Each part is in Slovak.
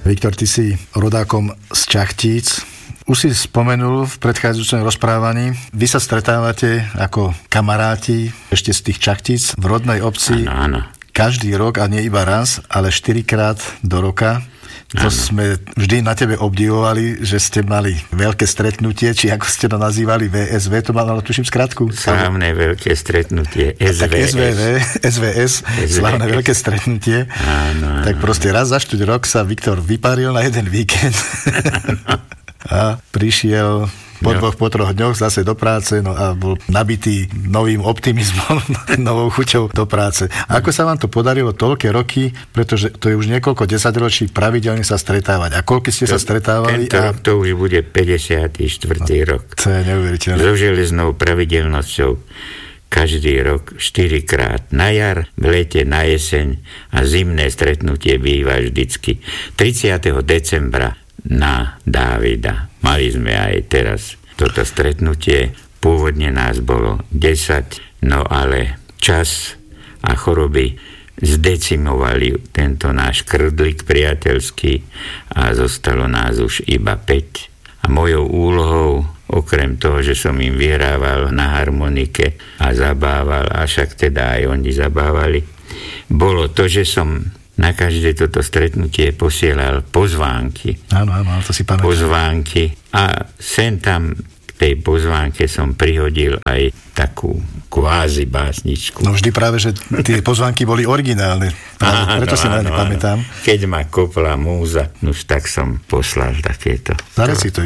Viktor, ty si rodákom z Čachtíc. Už si spomenul v predchádzajúcom rozprávaní, vy sa stretávate ako kamaráti ešte z tých Čachtíc v rodnej obci. Áno. Každý rok, a nie iba raz, ale 4-krát do roka. To sme vždy na tebe obdivovali, že ste mali veľké stretnutie, či ako ste to nazývali, VSV, to malo, tuším, skratku. Slávne veľké stretnutie, SVS, slávne veľké stretnutie. Áno. Tak proste raz za 4 rok sa Viktor vyparil na jeden víkend a prišiel po 2-3 dňoch zase do práce, no a bol nabitý novým optimizmom, novou chuťou do práce. A ako sa vám to podarilo toľké roky, pretože to je už niekoľko desaťročí pravidelne sa stretávať. A koľko ste sa stretávali? Tento rok to už bude 54. rok. To je neuveriteľné. So železnou pravidelnosťou každý rok 4-krát. Na jar, v lete, na jeseň a zimné stretnutie býva vždycky 30. decembra na Dávida. Mali sme aj teraz toto stretnutie. Pôvodne nás bolo 10, no ale čas a choroby zdecimovali tento náš krdlik priateľský a zostalo nás už iba 5. A mojou úlohou, okrem toho, že som im vyhrával na harmonike a zabával, a však teda aj oni zabávali, bolo to, že som na každé toto stretnutie posielal pozvánky. Áno, to si pamätám. Pozvánky. A sem tam k tej pozvánke som prihodil aj takú kvázi básničku. No vždy práve, že tie pozvánky boli originálne. Preto si na ne pamätám. Keď ma kopla múza, už tak som poslal takéto. Zareď si to.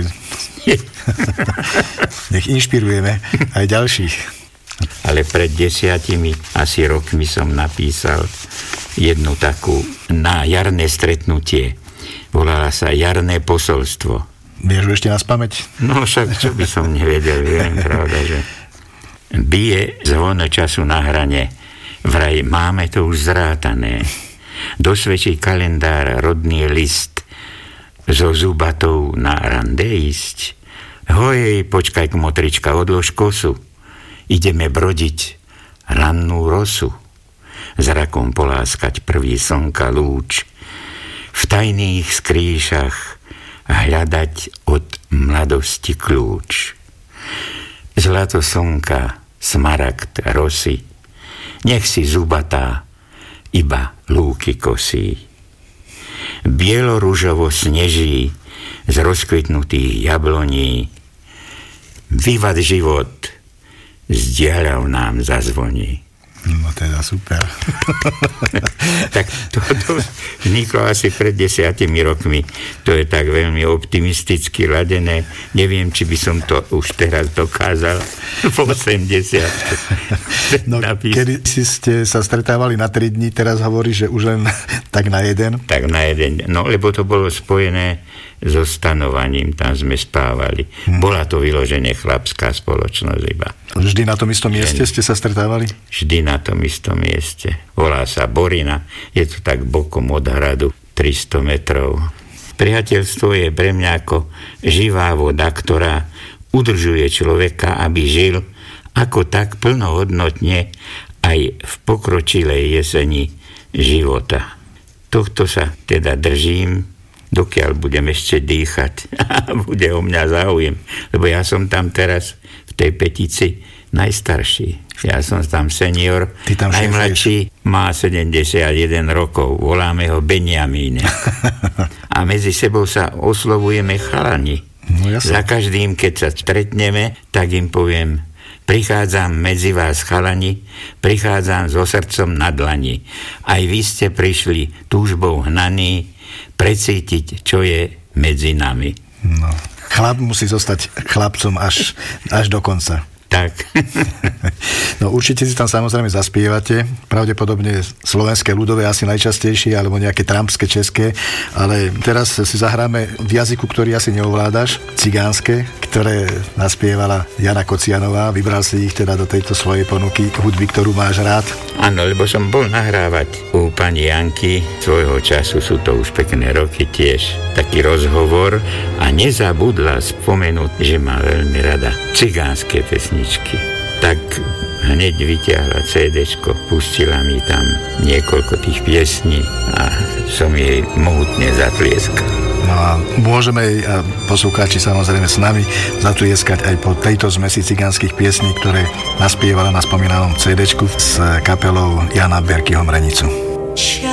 Nech inšpirujeme aj ďalších. Ale pred 10 asi rokmi som napísal jednu takú na jarné stretnutie. Volala sa Jarné posolstvo. Vieš ešte nás pamäť? No však, čo by som nevedel, viem, pravda, že bije zvon času na hrane. Vraj máme to už zrátané. Dosvedčí kalendár rodný list. So zubatou na rande ísť. Hojej, počkaj, kmotrička, odlož kosu. Ideme brodiť rannú rosu. Zrakom poláskať prvý slnka lúč. V tajných skrýšach hľadať od mladosti kľúč. Zlato slnka, smaragd rosy, nech si zubatá iba lúky kosí. Bielorúžovo sneží z rozkvitnutých jabloní. Vyvad život, z diaľov nám zazvoní. No teda super. Tak to vzniklo asi pred 10 rokmi. To je tak veľmi optimisticky ladené. Neviem, či by som to už teraz dokázal v 80. No, kedy ste sa stretávali na 3 dní, teraz hovorí, že už len tak na jeden? Tak na jeden. No, lebo to bolo spojené so stanovaním, tam sme spávali. Bola to vyložene chlapská spoločnosť iba. Vždy na tom istom mieste ste sa stretávali? Vždy na tom istom mieste. Volá sa Borina, je to tak bokom od hradu, 300 metrov. Priateľstvo je pre mňa ako živá voda, ktorá udržuje človeka, aby žil ako tak plnohodnotne aj v pokročilej jeseni života. Tohto sa teda držím, dokiaľ budem ešte dýchať a bude o mňa záujem. Lebo ja som tam teraz v tej petici najstarší. Ja som tam senior, najmladší má 71 rokov, voláme ho Benjamíne. A medzi sebou sa oslovujeme chalani. No, za každým, keď sa stretneme, tak im poviem: prichádzam medzi vás, chalani, prichádzam so srdcom na dlani. Aj vy ste prišli túžbou hnaní precítiť, čo je medzi nami. No, chlap musí zostať chlapcom až do konca. Tak. No určite si tam samozrejme zaspievate, pravdepodobne slovenské ľudové asi najčastejšie, alebo nejaké trampské, české, ale teraz si zahráme v jazyku, ktorý asi neovládaš, cigánske, ktoré naspievala Jana Kocianová. Vybral si ich teda do tejto svojej ponuky hudby, ktorú máš rád. Áno, lebo som bol nahrávať u pani Janky svojho času, sú to už pekné roky tiež, taký rozhovor a nezabudla spomenúť, že má veľmi rada cigánske pesničky. Tak hneď vyťahla CDčko, pustila mi tam niekoľko tých piesní a som jej mohutne zatlieskal. No a môžeme jej, a poslucháči samozrejme s nami, zatlieskať aj po tejto zmesi cigánskych piesní, ktoré naspievala na spomínanom CDčku s kapelou Jana Berkyho Mrenicu.